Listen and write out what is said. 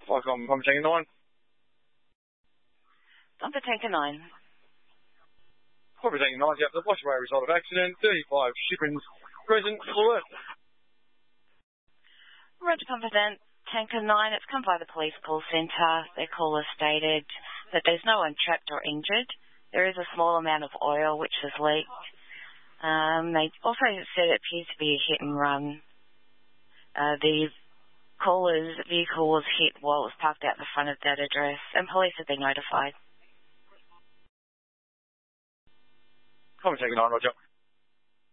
Welcome, I'm taking 9. Number Tanker 9. Probably taking 9, yeah, the Washaway result of accident, 35 Shippins, present, alert. Roger, Confident. Tanker 9, it's come by the police call centre. Their caller stated that there's no one trapped or injured. There is a small amount of oil which has leaked. They also said it appears to be a hit and run. The caller's vehicle was hit while it was parked out the front of that address, and police have been notified. I'm taking 9, Roger.